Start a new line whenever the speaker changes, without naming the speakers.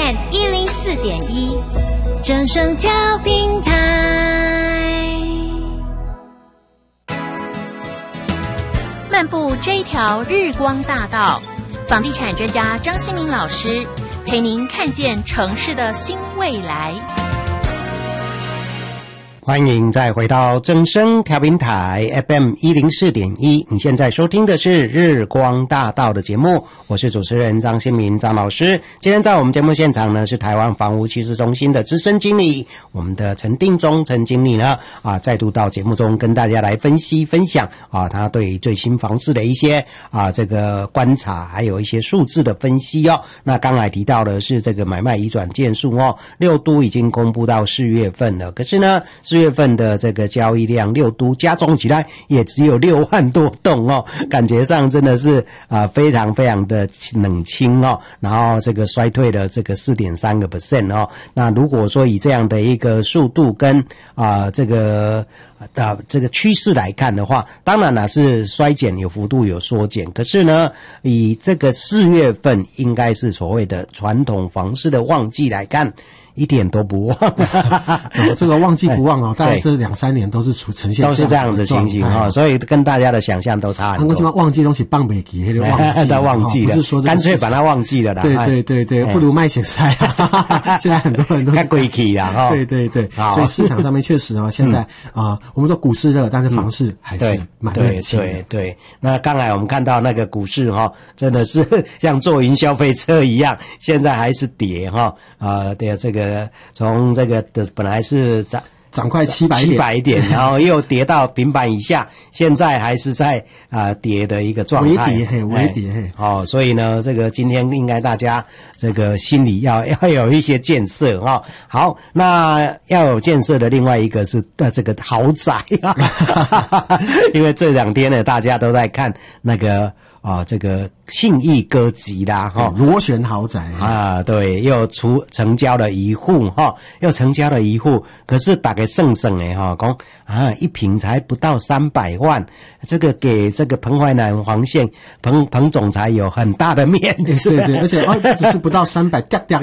FM 104.1，正声调频台。漫步这一条日光大道，房地产专家张新民老师陪您看见城市的新未来。
欢迎再回到正声调频台 FM 104.1，你现在收听的是日光大道的节目，我是主持人张新民张老师。今天在我们节目现场呢是台湾房屋趋势中心的资深经理，我们的陈定中陈经理呢再度到节目中跟大家来分析分享他对最新房市的一些这个观察，还有一些数字的分析哦。那刚才提到的是这个买卖移转件数6都已经公布到4月份了，可是呢4月份的这个交易量6都加总起来也只有6万多栋感觉上真的是非常非常的冷清然后这个衰退了这个 4.3% 那如果说以这样的一个速度跟这个趋势来看的话，当然啦是衰减有幅度有缩减，可是呢以这个4月份应该是所谓的传统房市的旺季来看，一点都不旺
这个旺季不旺大概这2-3年都是呈现
都是这样的情形所以跟大家的想象都差很多。
旺季东西放不起
都忘记了，干脆把它忘记了啦。
对，不如卖咸菜现在很多人都
太贵气啦
对，所以市场上面确实现在我们说股市热，但是房市还是蛮冷清的。
对，那刚才我们看到那个股市真的是像坐云消费车一样，现在还是跌对，这个从这个的本来是
涨快700
点，然后又跌到平板以下，现在还是在跌的一个状态，
微跌
所以呢这个今天应该大家这个心里要有一些建设好，那要有建设的另外一个是这个豪宅因为这2天呢大家都在看那个这个信义歌集啦
螺旋豪宅
对，又成交了一户可是大概剩的说一坪才不到300万，这个给这个彭淮南黄县彭总裁有很大的面子。
对，而且只是不到300